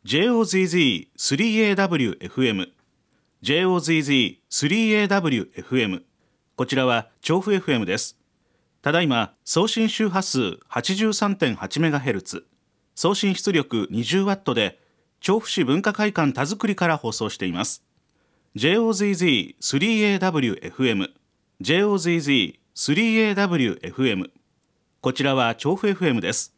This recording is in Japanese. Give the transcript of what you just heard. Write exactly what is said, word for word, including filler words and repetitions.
ジェイオーゼットゼットスリーエーダブリューエフエム ジェイオーゼットゼットスリーエーダブリューエフエム こちらは調布 エフエム です。ただいま送信周波数 はちじゅうさんてんはちメガヘルツ、 送信出力 にじゅうワット で調布市文化会館田作りから放送しています。 ジェイオーゼットゼットスリーエーダブリューエフエム ジェイオーゼットゼットスリーエーダブリューエフエム こちらは調布 エフエム です。